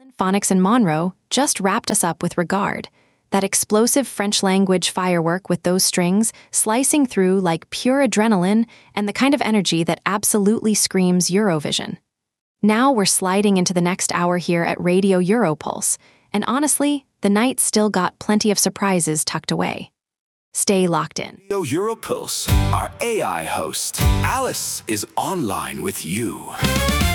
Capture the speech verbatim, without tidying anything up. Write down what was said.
Phonics and Monroe just wrapped us up with Regard, that explosive French language firework with those strings slicing through like pure adrenaline and the kind of energy that absolutely screams Eurovision. Now we're sliding into the next hour here at Radio Europulse, and honestly, the night's still got plenty of surprises tucked away. Stay locked in. Radio Europulse, our A I host, Alice, is online with you.